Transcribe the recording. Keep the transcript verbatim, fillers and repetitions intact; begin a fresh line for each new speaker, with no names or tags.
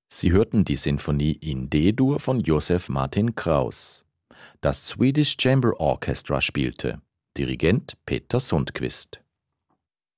Sie hörten die Sinfonie in D-Dur von Joseph Martin Kraus. Das Swedish Chamber Orchestra spielte. Dirigent Peter Sundqvist.